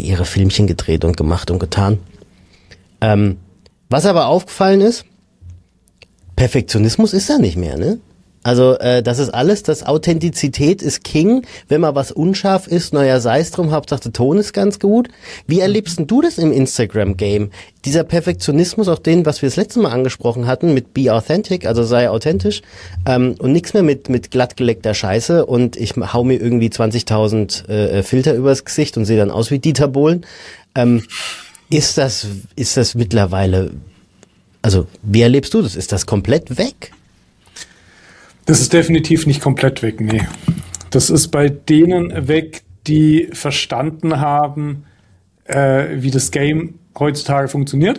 ihre Filmchen gedreht und gemacht und getan. Was aber aufgefallen ist, Perfektionismus ist da nicht mehr, ne? Also das ist alles, das Authentizität ist King. Wenn mal was unscharf ist, naja, sei es drum, Hauptsache der Ton ist ganz gut. Wie erlebst denn du das im Instagram-Game? Dieser Perfektionismus, auch den, was wir das letzte Mal angesprochen hatten, mit Be Authentic, also sei authentisch, und nichts mehr mit glattgeleckter Scheiße und ich hau mir irgendwie 20.000 Filter übers Gesicht und sehe dann aus wie Dieter Bohlen. Ist das mittlerweile, also wie erlebst du das? Ist das komplett weg? Das ist definitiv nicht komplett weg, nee. Das ist bei denen weg, die verstanden haben, wie das Game heutzutage funktioniert.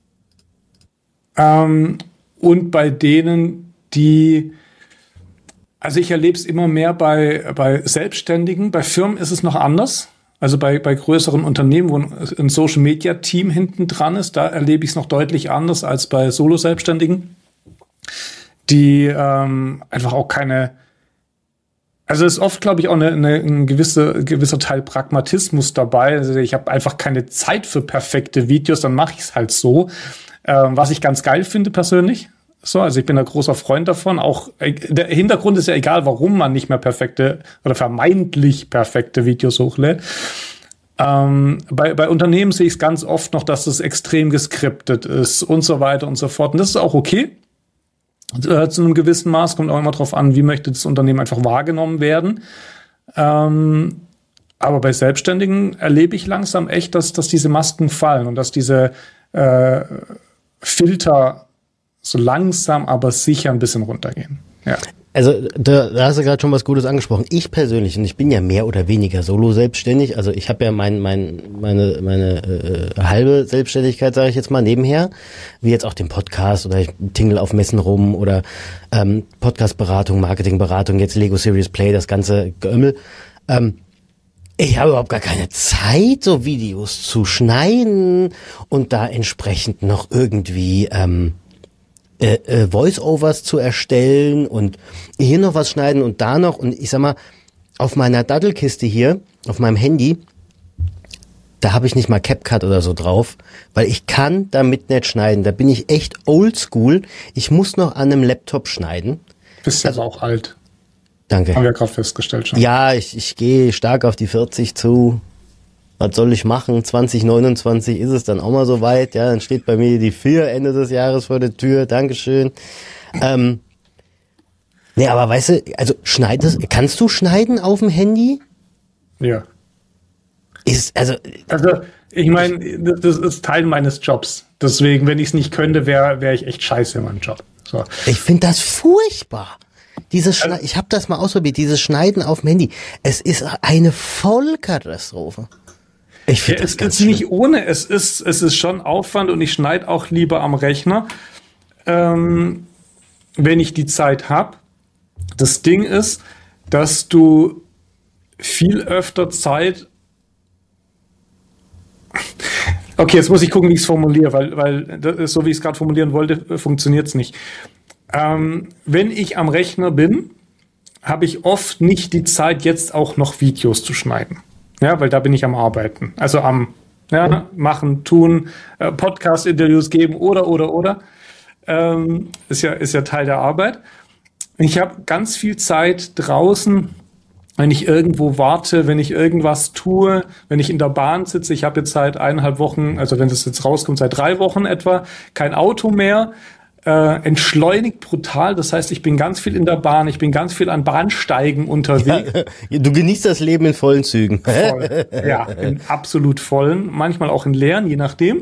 Und bei denen, die, also ich erlebe es immer mehr bei Selbstständigen, bei Firmen ist es noch anders. Also bei größeren Unternehmen, wo ein Social-Media-Team hinten dran ist, da erlebe ich es noch deutlich anders als bei Solo-Selbstständigen, die einfach auch keine, also es ist oft, glaube ich, auch ein gewisser Teil Pragmatismus dabei. Also ich habe einfach keine Zeit für perfekte Videos, dann mache ich es halt so. Was ich ganz geil finde persönlich. So, also ich bin ein großer Freund davon. Auch der Hintergrund ist ja egal, warum man nicht mehr perfekte oder vermeintlich perfekte Videos hochlädt. Bei Unternehmen sehe ich es ganz oft noch, dass es extrem geskriptet ist und so weiter und so fort. Und das ist auch okay. Zu einem gewissen Maß kommt auch immer drauf an, wie möchte das Unternehmen einfach wahrgenommen werden. Aber bei Selbstständigen erlebe ich langsam echt, dass diese Masken fallen und dass diese Filter so langsam, aber sicher ein bisschen runtergehen. Ja. Also da hast du gerade schon was Gutes angesprochen. Ich persönlich, und ich bin ja mehr oder weniger solo selbstständig, also ich habe ja meine halbe Selbstständigkeit, sage ich jetzt mal, nebenher, wie jetzt auch den Podcast oder ich tingle auf Messen rum oder Podcastberatung, Marketingberatung, jetzt Lego Series Play, das ganze Geömmel. Ich habe überhaupt gar keine Zeit, so Videos zu schneiden und da entsprechend noch irgendwie Voice-Overs zu erstellen und hier noch was schneiden und da noch. Und ich sag mal, auf meiner Dattelkiste hier, auf meinem Handy, da habe ich nicht mal CapCut oder so drauf, weil ich kann damit nicht schneiden. Da bin ich echt oldschool. Ich muss noch an einem Laptop schneiden. Bist ja also auch alt. Danke. Haben wir gerade festgestellt schon. Ja, ich gehe stark auf die 40 zu. Was soll ich machen? 2029 ist es dann auch mal so weit. Ja, dann steht bei mir die 4 Ende des Jahres vor der Tür. Dankeschön. Nee, aber weißt du, also kannst du schneiden auf dem Handy? Ja. Also ich meine, das ist Teil meines Jobs. Deswegen, wenn ich es nicht könnte, wäre ich echt scheiße in meinem Job. So. Ich finde das furchtbar. Ich habe das mal ausprobiert, dieses Schneiden auf dem Handy. Es ist eine Vollkatastrophe. Ich finde das ganz schlimm. Nicht ohne, es ist schon Aufwand und ich schneide auch lieber am Rechner, wenn ich die Zeit habe. Das Ding ist, dass du viel öfter Zeit. Okay, jetzt muss ich gucken, wie ich es formuliere, weil so wie ich es gerade formulieren wollte, funktioniert es nicht. Wenn ich am Rechner bin, habe ich oft nicht die Zeit, jetzt auch noch Videos zu schneiden. Ja, weil da bin ich am Arbeiten. Also am machen, tun, Podcast-Interviews geben oder. Ist ja Teil der Arbeit. Ich habe ganz viel Zeit draußen, wenn ich irgendwo warte, wenn ich irgendwas tue, wenn ich in der Bahn sitze. Ich habe jetzt seit 1,5 Wochen, also wenn das jetzt rauskommt, seit 3 Wochen etwa, kein Auto mehr. Entschleunigt brutal. Das heißt, ich bin ganz viel in der Bahn, ich bin ganz viel an Bahnsteigen unterwegs. Ja, du genießt das Leben in vollen Zügen. Voll. Ja, in absolut vollen, manchmal auch in leeren, je nachdem.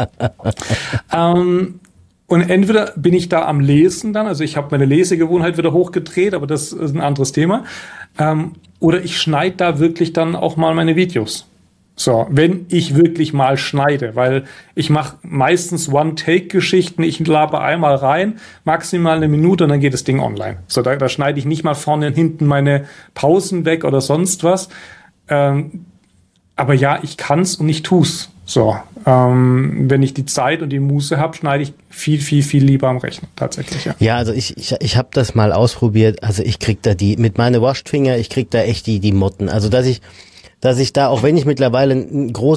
Und entweder bin ich da am Lesen dann, also ich habe meine Lesegewohnheit wieder hochgedreht, aber das ist ein anderes Thema. Oder ich schneide da wirklich dann auch mal meine Videos. So, wenn ich wirklich mal schneide, weil ich mache meistens One-Take-Geschichten, ich laber einmal rein, maximal 1 Minute und dann geht das Ding online. So, da schneide ich nicht mal vorne und hinten meine Pausen weg oder sonst was. Aber ja, ich kann's und ich tu's. So, wenn ich die Zeit und die Muße habe, schneide ich viel lieber am Rechner, tatsächlich, ja. Ja, also ich habe das mal ausprobiert, also ich krieg da mit meine Washed Finger, ich krieg da echt die Motten. Also dass ich da, auch wenn ich mittlerweile ein